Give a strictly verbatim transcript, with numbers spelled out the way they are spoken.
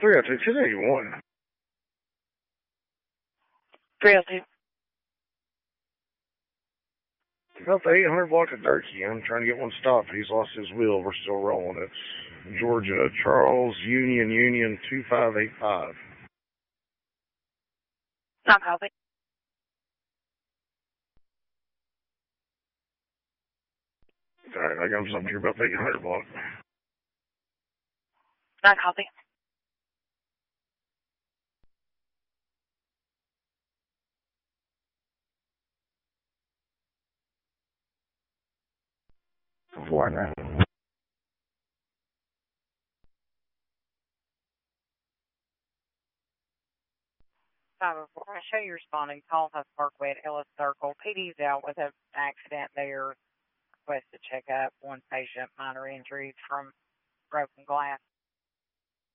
three oh two, two eighty-one. three oh two. About the eight hundred block of Durkee. I'm trying to get one stopped. He's lost his wheel. We're still rolling. It's Georgia. Charles Union Union two five eight five. Not copy. All right, I got something here about the eight hundred block. Not copy. Why not? five oh four, I show you responding. Call Huff Parkway at Ellis Circle. P D's out with an accident there. Request to check up. One patient, minor injuries from broken glass.